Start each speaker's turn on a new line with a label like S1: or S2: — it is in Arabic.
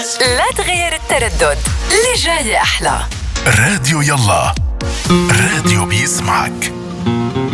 S1: لا تغير التردد، اللي جاي أحلى.
S2: راديو يلا، راديو بيسمعك.